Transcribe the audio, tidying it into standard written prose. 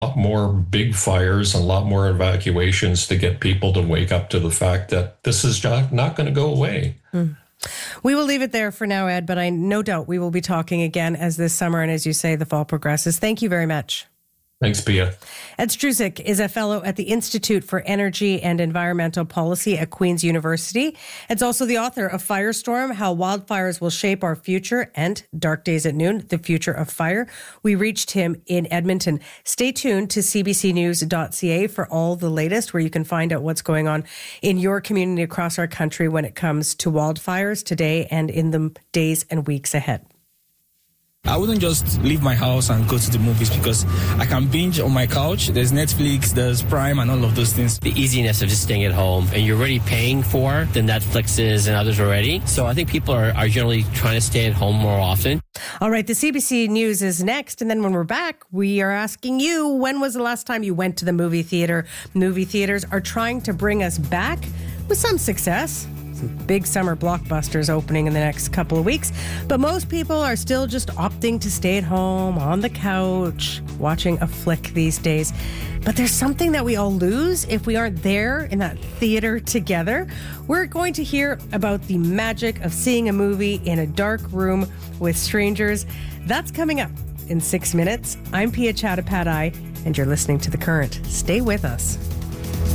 lot more big fires and a lot more evacuations to get people to wake up to the fact that this is not going to go away. We will leave it there for now, Ed, but I no doubt we will be talking again as this summer and, as you say, the fall progresses. Thank you very much. Thanks, Pia. Ed Struzik is a fellow at the Institute for Energy and Environmental Policy at Queen's University. Ed's also the author of Firestorm, How Wildfires Will Shape Our Future, and Dark Days at Noon, The Future of Fire. We reached him in Edmonton. Stay tuned to cbcnews.ca for all the latest, where you can find out what's going on in your community across our country when it comes to wildfires today and in the days and weeks ahead. I wouldn't just leave my house and go to the movies because I can binge on my couch. There's Netflix, there's Prime, and all of those things. The easiness of just staying at home, and you're already paying for the Netflixes and others already. So I think people are generally trying to stay at home more often. All right, the CBC News is next. And then when we're back, we are asking you, when was the last time you went to the movie theater? Movie theaters are trying to bring us back with some success. Big summer blockbusters opening in the next couple of weeks. But most people are still just opting to stay at home on the couch, watching a flick these days. But there's something that we all lose if we aren't there in that theater together. We're going to hear about the magic of seeing a movie in a dark room with strangers. That's coming up in 6 minutes. I'm Pia Chattopadhyay, and you're listening to The Current. Stay with us.